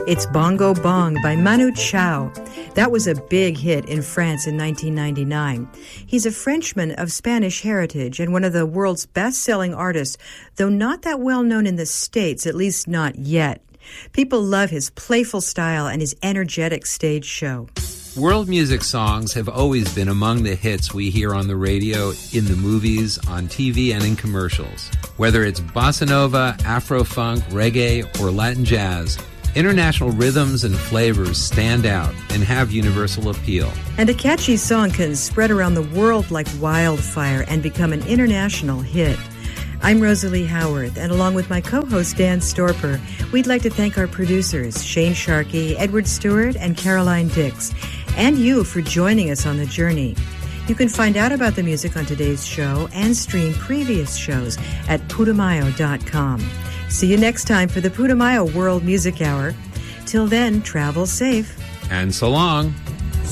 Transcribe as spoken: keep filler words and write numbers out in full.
It's Bongo Bong by Manu Chao. That was a big hit in France in nineteen ninety-nine. He's a Frenchman of Spanish heritage and one of the world's best-selling artists, though not that well known in the States, at least not yet. People love his playful style and his energetic stage show. World music songs have always been among the hits we hear on the radio, in the movies, on T V, and in commercials. Whether it's bossa nova, Afro-funk, reggae, or Latin jazz, international rhythms and flavors stand out and have universal appeal. And a catchy song can spread around the world like wildfire and become an international hit. I'm Rosalie Howarth, and along with my co-host Dan Storper, we'd like to thank our producers, Shane Sharkey, Edward Stewart, and Caroline Dix, and you for joining us on the journey. You can find out about the music on today's show and stream previous shows at putumayo dot com. See you next time for the Putumayo World Music Hour. Till then, travel safe. And so long.